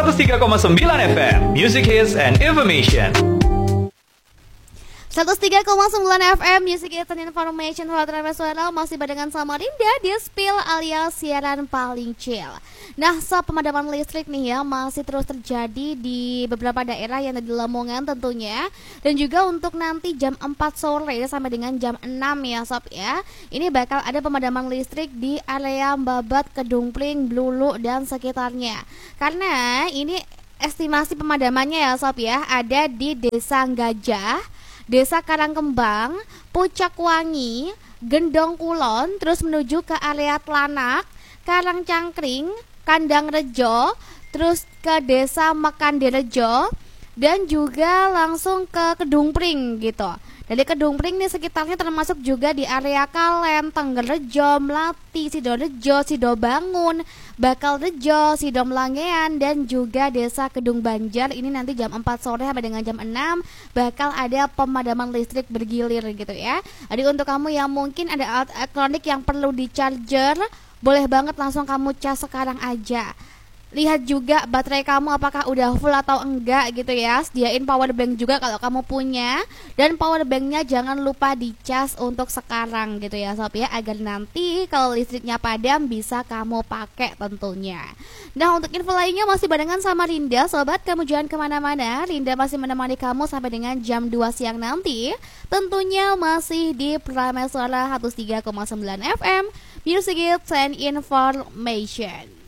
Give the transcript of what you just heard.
103,9 FM, Music Hits and Information. 103,9 FM Music Hits and Information. Halo Suara, masih barengan sama Rinda di Spill alias siaran paling chill. Nah, pemadaman listrik nih ya masih terus terjadi di beberapa daerah yang ada di Lamongan tentunya. Dan juga untuk nanti jam 4 sore sampai dengan jam 6 ya sob ya. Ini bakal ada pemadaman listrik di area Babat, Kedungpring, Blulu dan sekitarnya. Karena ini estimasi pemadamannya ya sob ya, ada di Desa Gajah, Desa Karangkembang, Pucak Wangi, Gendong Kulon, terus menuju ke area Tlanak, Karangcangkring, Kandang Rejo, terus ke Desa Mekandirejo, dan juga langsung ke Kedungpring gitu. Dari Kedungpring nih sekitarnya termasuk juga di area Kalen, Tenggerejo, Melati, Sidorejo, Sidobangun, Bakalrejo, Sidomlangean, dan juga Desa Kedung Banjar. Ini nanti jam 4 sore sampai dengan jam 6 bakal ada pemadaman listrik bergilir gitu ya. Jadi untuk kamu yang mungkin ada alat elektronik yang perlu di charger, boleh banget langsung kamu cas sekarang aja. Lihat juga baterai kamu apakah udah full atau enggak gitu ya. Sediain power bank juga kalau kamu punya. Dan power banknya jangan lupa dicas untuk sekarang gitu ya sob ya, agar nanti kalau listriknya padam bisa kamu pakai tentunya. Nah, untuk info lainnya masih barengan sama Rinda. Sobat, kamu jangan kemana-mana. Rinda masih menemani kamu sampai dengan jam 2 siang nanti. Tentunya masih di Prime Suara 103,9 FM Music Hits and Information.